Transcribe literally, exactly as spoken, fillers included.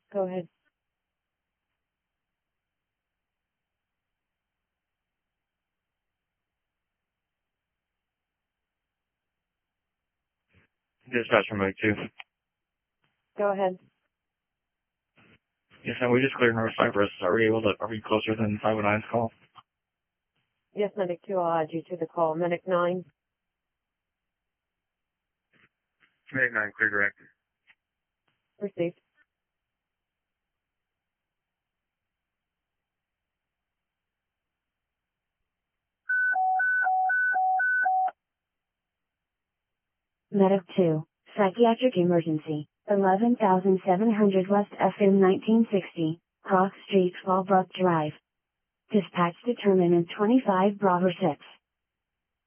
Go ahead. Dispatch from Medic two. Go ahead. Yes, and we just cleared North Cypress. Are we able to, are we closer than five oh nine's call? Yes, Medic two, I'll add you to the call. Medic nine. Medic nine, clear direct. Received. Medic two, psychiatric emergency, eleven thousand seven hundred West F M nineteen sixty, Cross Street, Fallbrook Drive. Dispatch determinant twenty-five Bravo six.